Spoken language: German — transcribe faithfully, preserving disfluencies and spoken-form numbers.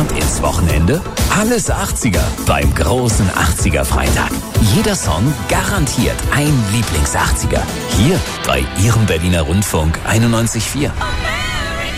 Und ins Wochenende? Alles achtziger beim großen achtziger-Freitag. Jeder Song garantiert ein Lieblings-achtziger. Hier bei Ihrem Berliner Rundfunk einundneunzig Komma vier.